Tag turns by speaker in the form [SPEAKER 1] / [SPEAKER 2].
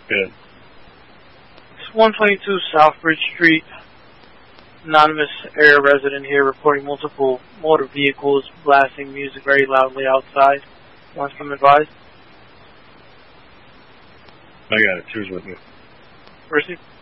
[SPEAKER 1] Good.
[SPEAKER 2] It's 122 Southbridge Street. Anonymous area resident here reporting multiple motor vehicles blasting music very loudly outside. Want some advice?
[SPEAKER 1] I got it. Who's with me?
[SPEAKER 2] Percy?